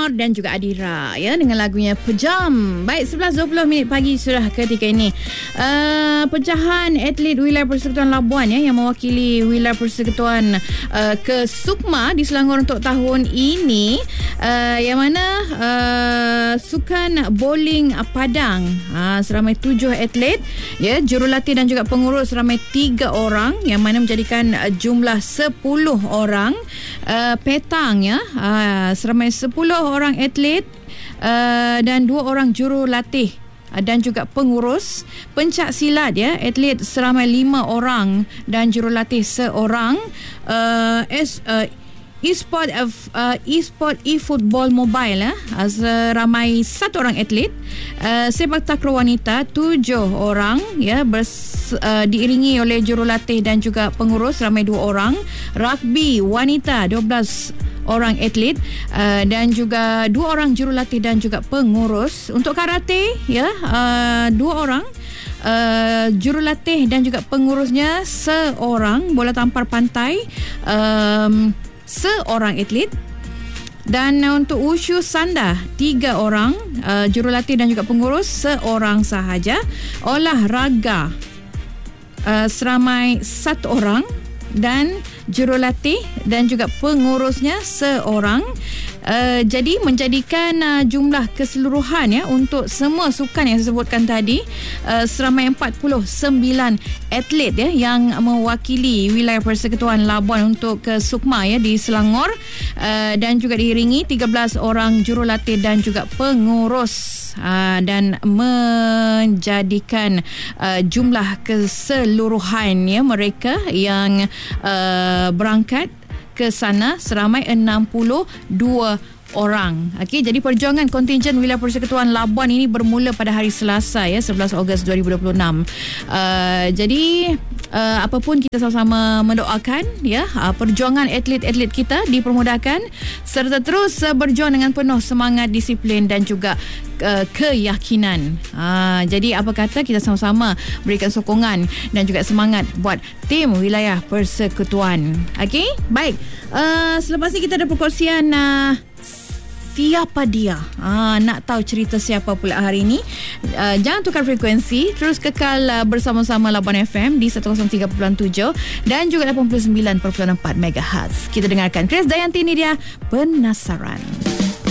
Anwar dan juga Adira ya dengan lagunya Pejam. Baik, 11.20 pagi sudah ketika ini. Pecahan atlet wilayah Persekutuan Labuan ya yang mewakili wilayah Persekutuan ke Sukma di Selangor untuk tahun ini, yang mana sukan bowling padang, seramai 7 atlet ya, jurulatih dan juga pengurus seramai 3 orang, yang mana menjadikan jumlah 10 orang. Petang ya, seramai 10 orang atlet dan 2 orang jurulatih dan juga pengurus. Pencak silat ya, atlet seramai 5 orang dan jurulatih seorang. E-sport e-football mobile seramai 1 orang atlet. Sepak takraw wanita 7 orang ya, diiringi oleh jurulatih dan juga pengurus seramai 2 orang. Rugby wanita 12 orang atlet dan juga 2 orang jurulatih dan juga pengurus. Untuk karate ya, 2 orang jurulatih dan juga pengurusnya seorang. Bola tampar pantai seorang atlet. Dan untuk wushu sanda 3 orang, jurulatih dan juga pengurus seorang sahaja. Olahraga seramai 1 orang dan jurulatih dan juga pengurusnya seorang. Jadi menjadikan jumlah keseluruhan ya untuk semua sukan yang saya sebutkan tadi, seramai 49 atlet ya yang mewakili wilayah Persekutuan Labuan untuk ke Sukma ya di Selangor, dan juga diiringi 13 orang jurulatih dan juga pengurus, dan menjadikan jumlah keseluruhan ya mereka yang berangkat ke sana seramai 62 orang. Okey, jadi perjuangan kontingen wilayah Persekutuan Labuan ini bermula pada hari Selasa ya, 11 Ogos 2026. Jadi apapun kita sama-sama mendoakan ya, perjuangan atlet-atlet kita dipermudahkan serta terus berjuang dengan penuh semangat, disiplin dan juga keyakinan. Jadi apa kata kita sama-sama berikan sokongan dan juga semangat buat tim wilayah Persekutuan. Okey, baik. Selepas ni kita ada perkongsian siapa dia. Nak tahu cerita siapa pula hari ini? Jangan tukar frekuensi, terus kekal bersama-sama Labuan FM di 103.7 dan juga 89.4 MHz. Kita dengarkan Chris Dayanti, ini dia Penasaran.